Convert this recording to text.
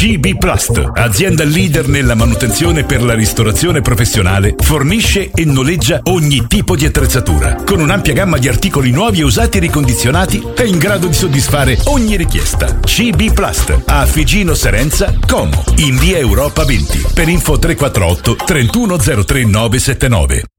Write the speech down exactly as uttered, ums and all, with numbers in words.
C B Plast, azienda leader nella manutenzione per la ristorazione professionale, fornisce e noleggia ogni tipo di attrezzatura. Con un'ampia gamma di articoli nuovi e usati e ricondizionati, è in grado di soddisfare ogni richiesta. C B Plast, a Figino Serenza, Como, in via Europa venti. Per info tre quattro otto trentuno zero tre nove sette nove.